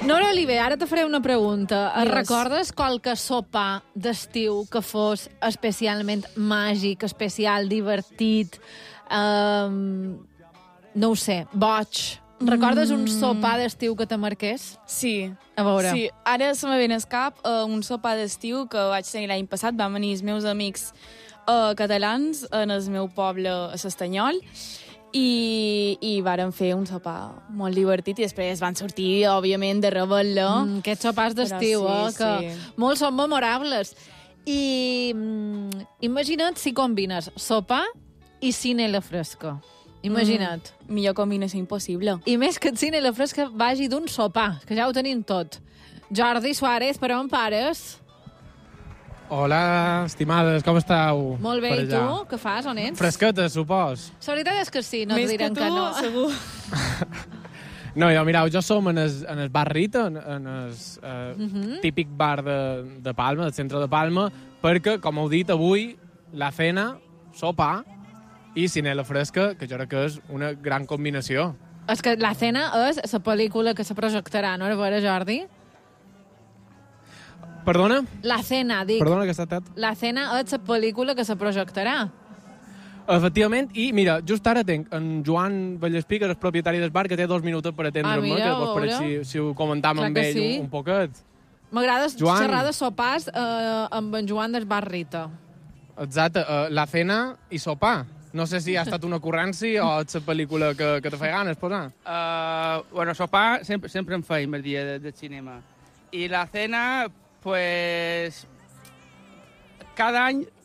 Nora Oliver, ara te faré una pregunta. Yes. Recordes qualque sopar d'estiu que fos especialment màgic, especial, divertit, no ho sé, boig? Recordes un sopar d'estiu que te marqués? Sí. A veure. Sí, ara se me ve al cap un sopar d'estiu que vaig tenir l'any passat. Van venir els meus amics catalans en el meu poble, a l'Estanyol, i varen fer un sopar molt divertit i després van sortir, òbviament, de rebel·la. Aquests sopars d'estiu, sí, que sí. molts són memorables. I imagina't si combines sopar i cine a la fresca. Imagina't. Millor combinació impossible. I més que el cine a la fresca vagi d'un sopar, que ja ho tenim tot. Jordi Suárez, per on pares? Hola, estimades, com esteu? Molt bé, per i allà? tu? Què fas? On ets? Fresqueta, supos. La veritat és que sí, no et Més diran que tu, que no. segur. No, mireu, jo som en el bar Rita, en el típic bar de Palma, del centre de Palma, perquè, com heu dit, avui la cena, sopar i cine a la fresca, que jo crec que és una gran combinació. És que la cena és la pel·lícula que se projectarà, no? A veure, Jordi? Perdona? La cena, dic. Perdona, que està tat. La cena és la pel·lícula que se projectarà. Efectivament, i mira, just ara tenc en Joan Vallespí, que és el propietari del bar, que té 2 minuts per atendre'm, mira, que a vos pareix veure. si ho comentam Clar amb que ell sí. un poquet. M'agrada Joan. xerrar de sopars amb en Joan del Bar Rita. Exacte, la cena i sopar. No sé si ha estat una ocurrència o és la pel·lícula que te feia ganes posar. Bueno, sopar sempre em feim el dia de cinema. I la cena, pues, cada any